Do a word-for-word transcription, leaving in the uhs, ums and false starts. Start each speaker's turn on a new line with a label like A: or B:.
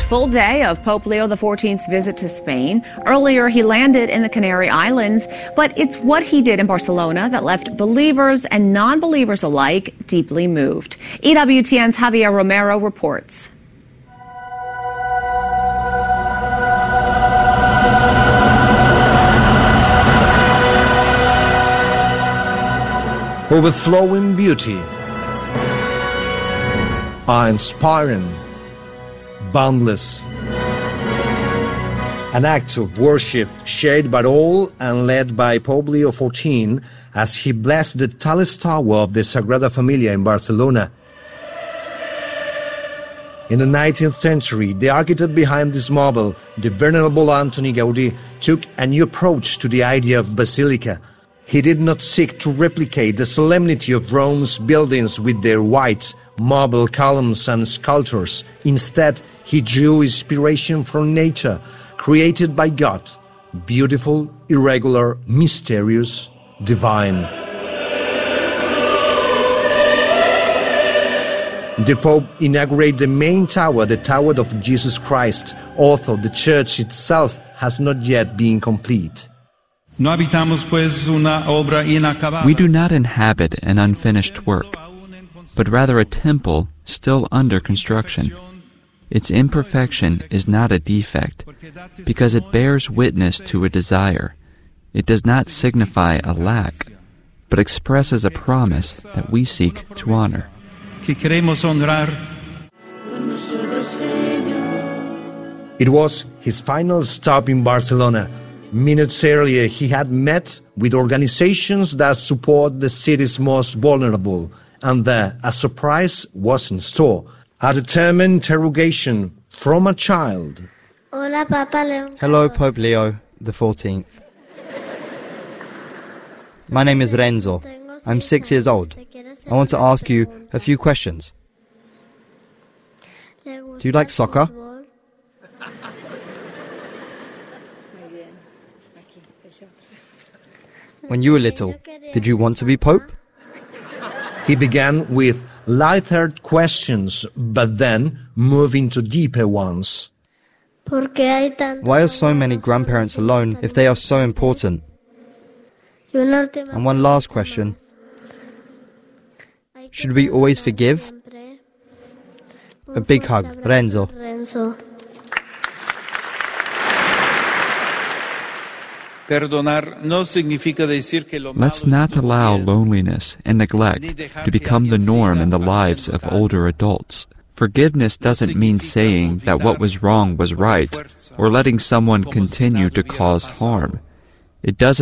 A: full day of Pope Leo the fourteenth's visit to Spain. Earlier, he landed in the Canary Islands, but it's what he did in Barcelona that left believers and non-believers alike deeply moved. E W T N's Javier Romero reports.
B: Overflowing beauty, awe-inspiring, boundless. An act of worship shared by all and led by Pope Leo the fourteenth as he blessed the tallest tower of the Sagrada Familia in Barcelona. In the nineteenth century, the architect behind this marble, the venerable Antoni Gaudí, took a new approach to the idea of basilica. He did not seek to replicate the solemnity of Rome's buildings with their white marble columns and sculptures. Instead, he drew inspiration from nature, created by God, beautiful, irregular, mysterious, divine. The Pope inaugurated the main tower, the Tower of Jesus Christ, although the church itself has not yet been complete.
C: We
D: do not inhabit an unfinished work, but rather a temple still under construction. Its imperfection is not a defect, because it bears witness to a desire. It does not signify a lack, but expresses a promise that we seek to honor.
B: It was his final stop in Barcelona. Minutes earlier, he had met with organizations that support the city's most vulnerable, and there a surprise was in store. A determined interrogation from a child.
E: Hello, Pope Leo the fourteenth. My name is Renzo. I'm six years old. I want to ask you a few questions. Do you like soccer? When you were little, did you want to be Pope?
B: He began with light-hearted questions, but then moved into deeper ones.
E: Why are so many grandparents alone if they are so important? And one last question. Should we always forgive? A big hug, Renzo.
D: Let's not allow loneliness and neglect to become the norm in the lives of older adults. Forgiveness doesn't mean saying that what was wrong was right, or letting someone continue to cause harm. It doesn't